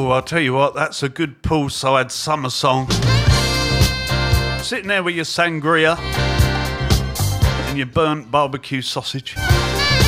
Oh, I'll tell you what, that's a good poolside summer song. Sitting there with your sangria and your burnt barbecue sausage.